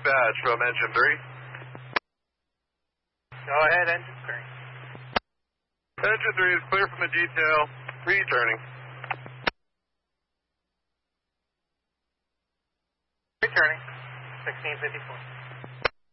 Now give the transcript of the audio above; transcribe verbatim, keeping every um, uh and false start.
dispatch from engine three. Go ahead, engine three. Engine three is clear from the detail. Returning. Returning. sixteen fifty-four.